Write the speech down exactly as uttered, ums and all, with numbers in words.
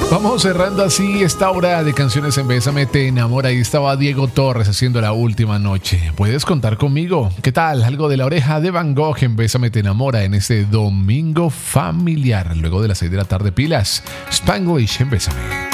Vamos cerrando así esta hora de canciones en Bésame Te Enamora. Ahí estaba Diego Torres haciendo La Última Noche. ¿Puedes contar conmigo? ¿Qué tal? Algo de La Oreja de Van Gogh en Bésame Te Enamora en este domingo familiar. Luego de las seis de la tarde, pilas. Spanglish en Bésame.